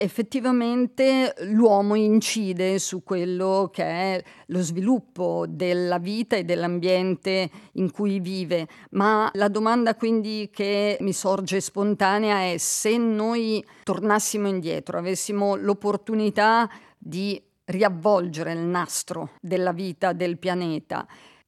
effettivamente l'uomo incide su quello che è lo sviluppo della vita e dell'ambiente in cui vive. Ma la domanda quindi che mi sorge spontanea è: se noi tornassimo indietro, avessimo l'opportunità di riavvolgere il nastro della vita del pianeta,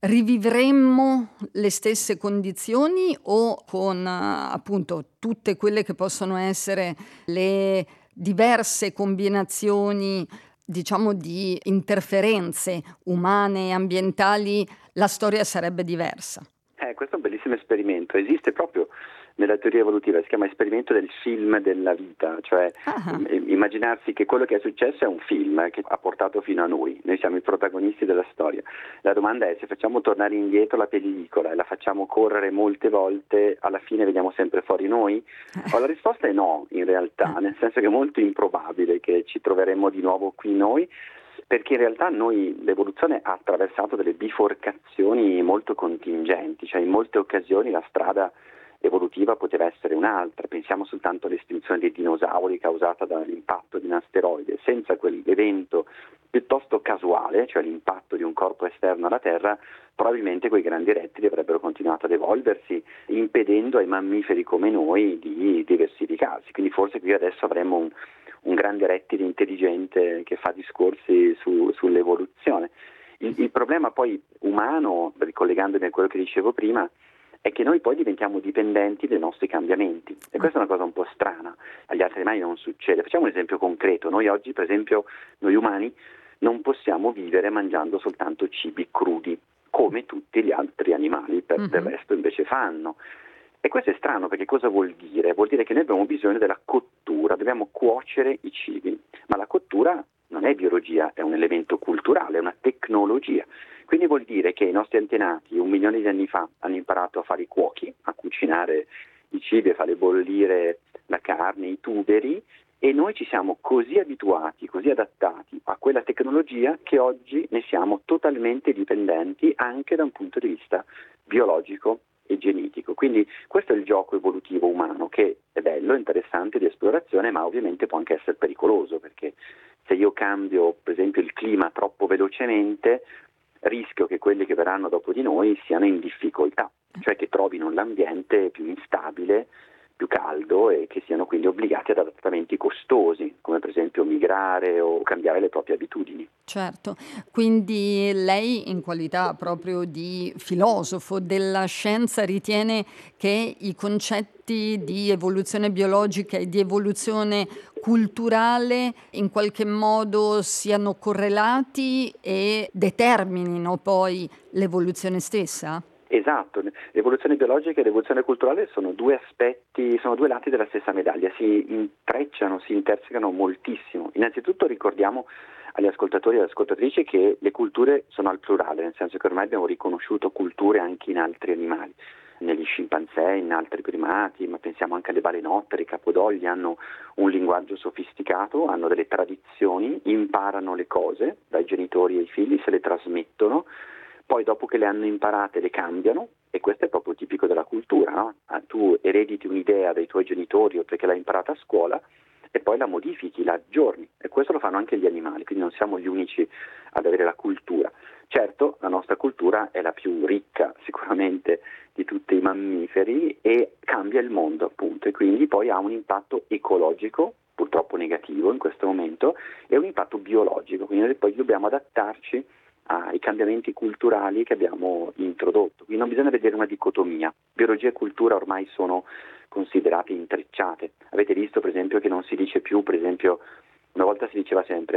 rivivremmo le stesse condizioni o con appunto tutte quelle che possono essere le diverse combinazioni, diciamo, di interferenze umane e ambientali, la storia sarebbe diversa? Questo è un bellissimo esperimento, esiste proprio nella teoria evolutiva, si chiama esperimento del film della vita, cioè Ah, immaginarsi che quello che è successo è un film che ha portato fino a noi siamo i protagonisti della storia. La domanda è: se facciamo tornare indietro la pellicola e la facciamo correre molte volte, alla fine vediamo sempre fuori noi? La risposta è no, in realtà, nel senso che è molto improbabile che ci troveremmo di nuovo qui noi, perché in realtà l'evoluzione ha attraversato delle biforcazioni molto contingenti, cioè in molte occasioni la strada evolutiva poteva essere un'altra. Pensiamo soltanto all'estinzione dei dinosauri causata dall'impatto di un asteroide. Senza quell'evento piuttosto casuale, cioè l'impatto di un corpo esterno alla Terra, probabilmente quei grandi rettili avrebbero continuato ad evolversi, impedendo ai mammiferi come noi di diversificarsi. Quindi forse qui adesso avremmo un grande rettile intelligente che fa discorsi sull'evoluzione. Il problema poi umano, ricollegandomi a quello che dicevo prima, è che noi poi diventiamo dipendenti dai nostri cambiamenti, e questa è una cosa un po' strana. Agli altri animali non succede. Facciamo un esempio concreto: noi oggi, per esempio, noi umani non possiamo vivere mangiando soltanto cibi crudi, come tutti gli altri animali del mhm. resto invece fanno. E questo è strano, perché cosa vuol dire? Vuol dire che noi abbiamo bisogno della cottura, dobbiamo cuocere i cibi, ma la cottura non è biologia, è un elemento culturale, è una tecnologia. Quindi vuol dire che i nostri antenati 1 milione di anni fa hanno imparato a fare i cuochi, a cucinare i cibi, a fare bollire la carne, i tuberi, e noi ci siamo così abituati, così adattati a quella tecnologia che oggi ne siamo totalmente dipendenti anche da un punto di vista biologico e genetico. Quindi questo è il gioco evolutivo umano, che è bello, interessante, di esplorazione, ma ovviamente può anche essere pericoloso, perché se io cambio per esempio il clima troppo velocemente, rischio che quelli che verranno dopo di noi siano in difficoltà, cioè che trovino l'ambiente più instabile, più caldo, e che siano quindi obbligati ad adattamenti costosi, come per esempio migrare o cambiare le proprie abitudini. Certo, quindi lei, in qualità proprio di filosofo della scienza, ritiene che i concetti di evoluzione biologica e di evoluzione culturale in qualche modo siano correlati e determinino poi l'evoluzione stessa? Esatto, l'evoluzione biologica e l'evoluzione culturale sono due aspetti, sono due lati della stessa medaglia, si intrecciano, si intersecano moltissimo. Innanzitutto ricordiamo agli ascoltatori e alle ascoltatrici che le culture sono al plurale, nel senso che ormai abbiamo riconosciuto culture anche in altri animali, negli scimpanzé, in altri primati, ma pensiamo anche alle balenottere, i capodogli hanno un linguaggio sofisticato, hanno delle tradizioni, imparano le cose dai genitori ai figli, se le trasmettono. Poi dopo che le hanno imparate le cambiano, e questo è proprio tipico della cultura, no? Tu erediti un'idea dai tuoi genitori o perché l'hai imparata a scuola e poi la modifichi, la aggiorni, e questo lo fanno anche gli animali, quindi non siamo gli unici ad avere la cultura. Certo, la nostra cultura è la più ricca sicuramente di tutti i mammiferi e cambia il mondo, appunto, e quindi poi ha un impatto ecologico, purtroppo negativo in questo momento, e un impatto biologico, quindi noi poi dobbiamo adattarci ai cambiamenti culturali che abbiamo introdotto. Quindi non bisogna vedere una dicotomia. Biologia e cultura ormai sono considerate intrecciate. Avete visto per esempio che non si dice più, per esempio, una volta si diceva sempre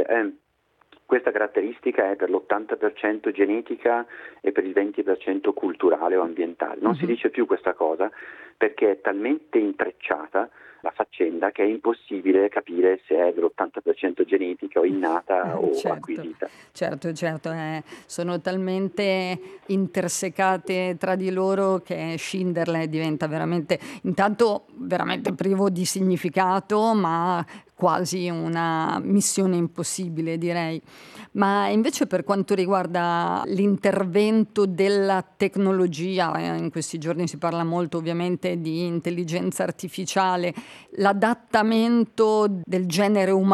questa caratteristica è per l'80% genetica e per il 20% culturale o ambientale. Non si Mhm. dice più questa cosa perché è talmente intrecciata la faccenda che è impossibile capire se è dell'80% genetica o innata o Certo, acquisita. certo, certo, sono talmente intersecate tra di loro che scinderle diventa veramente, intanto veramente privo di significato, ma quasi una missione impossibile, direi. Ma invece per quanto riguarda l'intervento della tecnologia, in questi giorni si parla molto ovviamente di intelligenza artificiale, l'adattamento del genere umano